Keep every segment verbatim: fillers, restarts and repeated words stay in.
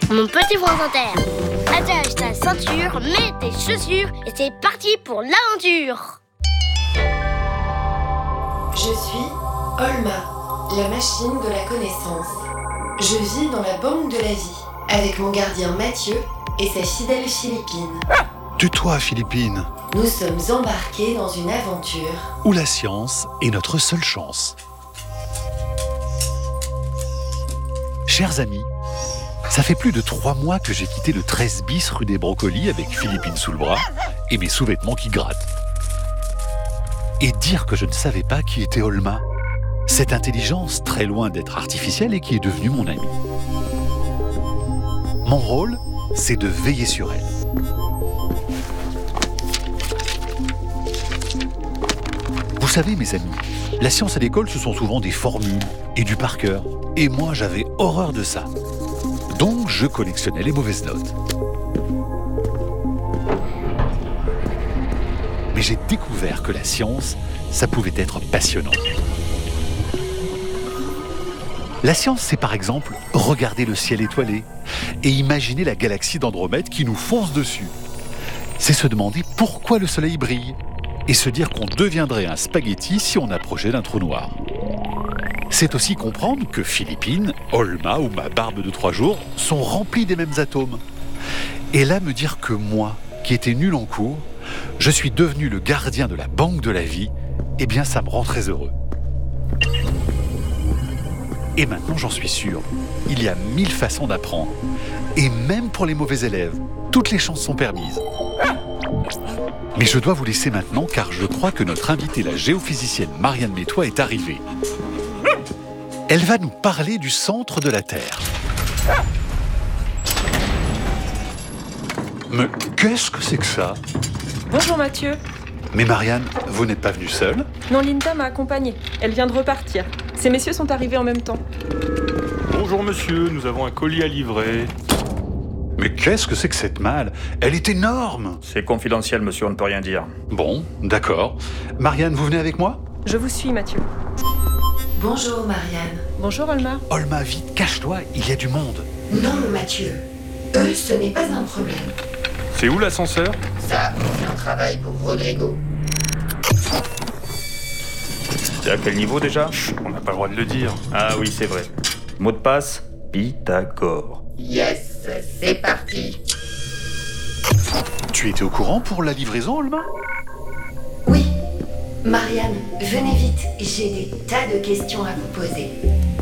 Mon petit France Inter. Attache ta ceinture, mets tes chaussures et c'est parti pour l'aventure. Je suis Olma, la machine de la connaissance. Je vis dans la banque de la vie, avec mon gardien Mathieu et sa fidèle Philippine. Tais-toi, Philippine. Nous sommes embarqués dans une aventure où la science est notre seule chance. Chers amis, ça fait plus de trois mois que j'ai quitté le treize bis rue des Brocolis avec Philippine sous le bras et mes sous-vêtements qui grattent. Et dire que je ne savais pas qui était Olma, cette intelligence très loin d'être artificielle et qui est devenue mon amie. Mon rôle, c'est de veiller sur elle. Vous savez, mes amis, la science à l'école, ce sont souvent des formules et du par cœur. Et moi, j'avais horreur de ça. Donc, je collectionnais les mauvaises notes. Mais j'ai découvert que la science, ça pouvait être passionnant. La science, c'est par exemple regarder le ciel étoilé et imaginer la galaxie d'Andromède qui nous fonce dessus. C'est se demander pourquoi le soleil brille et se dire qu'on deviendrait un spaghetti si on approchait d'un trou noir. C'est aussi comprendre que Philippine, Olma ou ma barbe de trois jours sont remplis des mêmes atomes. Et là, me dire que moi, qui étais nul en cours, je suis devenu le gardien de la banque de la vie, eh bien ça me rend très heureux. Et maintenant, j'en suis sûr, il y a mille façons d'apprendre. Et même pour les mauvais élèves, toutes les chances sont permises. Mais je dois vous laisser maintenant car je crois que notre invitée, la géophysicienne Marianne Métois, est arrivée. Elle va nous parler du centre de la Terre. Mais qu'est-ce que c'est que ça ? Bonjour Mathieu. Mais Marianne, vous n'êtes pas venue seule ? Non, Linda m'a accompagnée. Elle vient de repartir. Ces messieurs sont arrivés en même temps. Bonjour monsieur, nous avons un colis à livrer. Mais qu'est-ce que c'est que cette malle ? Elle est énorme ! C'est confidentiel monsieur, on ne peut rien dire. Bon, d'accord. Marianne, vous venez avec moi ? Je vous suis Mathieu. Bonjour Marianne. Bonjour Olma. Olma, vite, cache-toi, il y a du monde. Non Mathieu, eux ce n'est pas un problème. C'est où l'ascenseur ? Ça, c'est un travail pour Rodrigo. C'est à quel niveau déjà ? Chut, on n'a pas le droit de le dire. Ah oui, c'est vrai. Mot de passe, Pythagore. Yes, c'est parti. Tu étais au courant pour la livraison, Olma ? Oui. Marianne, venez vite, j'ai des tas de questions à vous poser.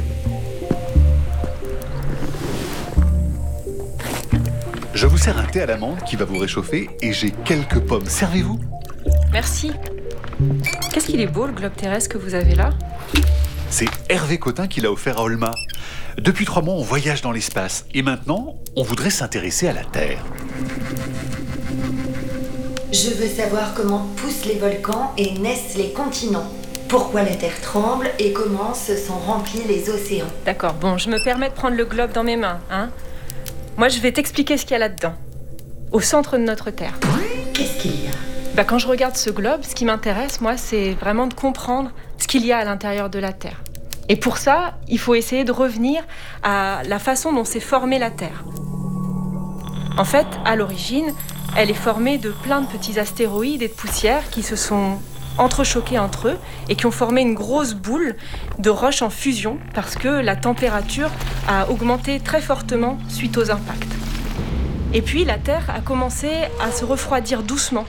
Je vous sers un thé à l'amande qui va vous réchauffer et j'ai quelques pommes. Servez-vous ? Merci. Qu'est-ce qu'il est beau le globe terrestre que vous avez là ? C'est Hervé Cotin qui l'a offert à Olma. Depuis trois mois, on voyage dans l'espace et maintenant, on voudrait s'intéresser à la Terre. Je veux savoir comment poussent les volcans et naissent les continents. Pourquoi la Terre tremble et comment se sont remplis les océans. D'accord, bon, je me permets de prendre le globe dans mes mains, hein ? Moi, je vais t'expliquer ce qu'il y a là-dedans. Au centre de notre Terre. Qu'est-ce qu'il y a ? Bah, quand je regarde ce globe, ce qui m'intéresse, moi, c'est vraiment de comprendre ce qu'il y a à l'intérieur de la Terre. Et pour ça, il faut essayer de revenir à la façon dont s'est formée la Terre. En fait, à l'origine, elle est formée de plein de petits astéroïdes et de poussières qui se sont entrechoqués entre eux et qui ont formé une grosse boule de roches en fusion parce que la température a augmenté très fortement suite aux impacts. Et puis la Terre a commencé à se refroidir doucement.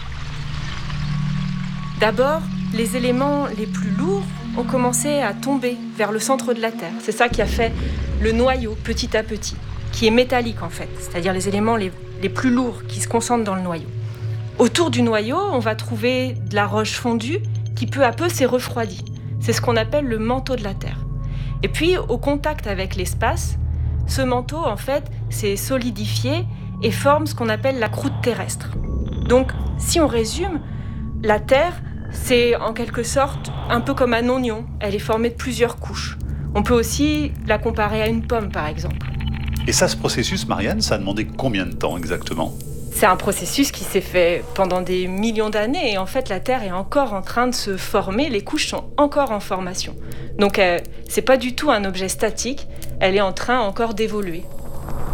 D'abord, les éléments les plus lourds ont commencé à tomber vers le centre de la Terre. C'est ça qui a fait le noyau petit à petit, qui est métallique en fait, c'est-à-dire les éléments les, les plus lourds qui se concentrent dans le noyau. Autour du noyau, on va trouver de la roche fondue qui peu à peu s'est refroidie. C'est ce qu'on appelle le manteau de la Terre. Et puis, au contact avec l'espace, ce manteau, en fait, s'est solidifié et forme ce qu'on appelle la croûte terrestre. Donc, si on résume, la Terre, c'est en quelque sorte un peu comme un oignon. Elle est formée de plusieurs couches. On peut aussi la comparer à une pomme, par exemple. Et ça, ce processus, Marianne, ça a demandé combien de temps exactement ? C'est un processus qui s'est fait pendant des millions d'années et en fait la Terre est encore en train de se former, les couches sont encore en formation. Donc euh, c'est pas du tout un objet statique, elle est en train encore d'évoluer.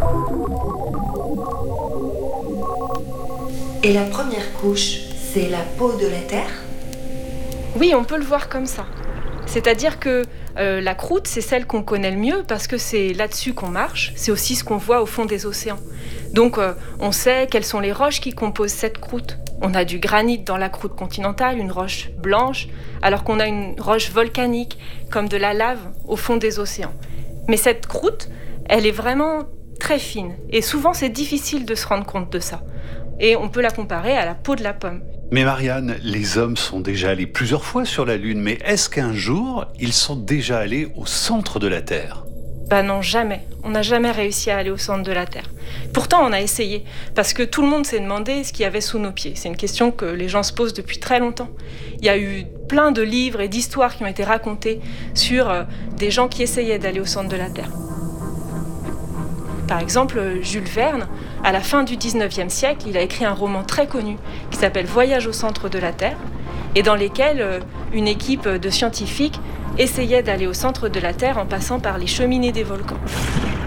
Et la première couche, c'est la peau de la Terre ? Oui, on peut le voir comme ça. C'est-à-dire que euh, la croûte, c'est celle qu'on connaît le mieux parce que c'est là-dessus qu'on marche. C'est aussi ce qu'on voit au fond des océans. Donc, euh, on sait quelles sont les roches qui composent cette croûte. On a du granit dans la croûte continentale, une roche blanche, alors qu'on a une roche volcanique, comme de la lave, au fond des océans. Mais cette croûte, elle est vraiment très fine. Et souvent, c'est difficile de se rendre compte de ça. Et on peut la comparer à la peau de la pomme. Mais Marianne, les hommes sont déjà allés plusieurs fois sur la Lune, mais est-ce qu'un jour, ils sont déjà allés au centre de la Terre ? Ben non, jamais. On n'a jamais réussi à aller au centre de la Terre. Pourtant, on a essayé, parce que tout le monde s'est demandé ce qu'il y avait sous nos pieds. C'est une question que les gens se posent depuis très longtemps. Il y a eu plein de livres et d'histoires qui ont été racontées sur euh, des gens qui essayaient d'aller au centre de la Terre. Par exemple, Jules Verne, à la fin du dix-neuvième siècle, il a écrit un roman très connu qui s'appelle « Voyage au centre de la Terre » et dans lequel euh, une équipe de scientifiques essayait d'aller au centre de la Terre en passant par les cheminées des volcans.